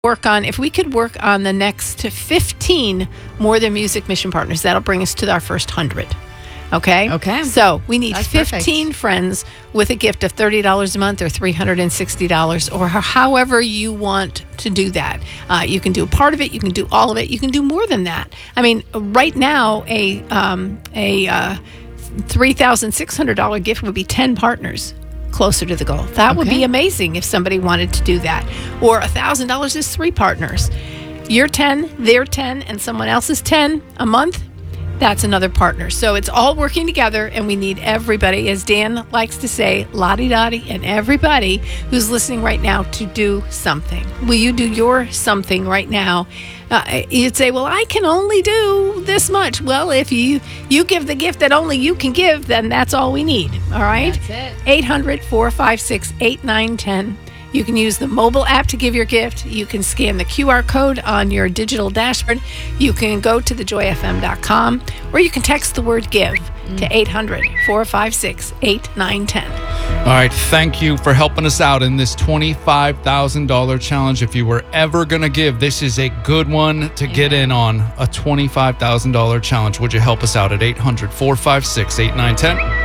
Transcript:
if we could work on the next 15 More Than Music mission partners, that'll bring us to our first 100. Okay. So we need 15 friends with a gift of $30 a month or $360 or however you want to do that. You can do a part of it. You can do all of it. You can do more than that. I mean, right now, a $3,600 gift would be 10 partners closer to the goal. That would be amazing if somebody wanted to do that. Or $1,000 is 3 partners. You're 10, they're 10, and someone else is 10 a month. That's another partner. So it's all working together, and we need everybody, as Dan likes to say, lottie-dottie, and everybody who's listening right now to do something. Will you do your something right now? You'd say, well, I can only do this much. Well, if you give the gift that only you can give, then that's all we need. All right? That's it. 800-456-8910. You can use the mobile app to give your gift. You can scan the QR code on your digital dashboard. You can go to thejoyfm.com, or you can text the word GIVE to 800-456-8910. All right, thank you for helping us out in this $25,000 challenge. If you were ever going to give, this is a good one to get in on, a $25,000 challenge. Would you help us out at 800-456-8910?